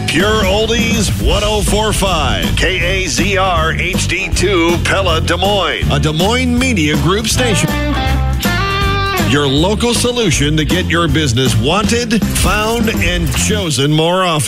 Pure Oldies 1045. KAZR HD2 Pella, Des Moines. A Des Moines Media Group station. Your local solution to get your business wanted, found, and chosen more often.